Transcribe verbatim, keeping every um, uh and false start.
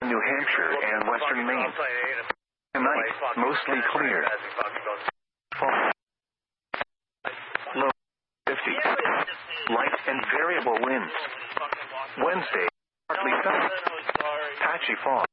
New Hampshire and western Maine. Tonight, mostly clear. Fall. Low fifty. Light and variable winds. Wednesday, partly sunny. Patchy fog.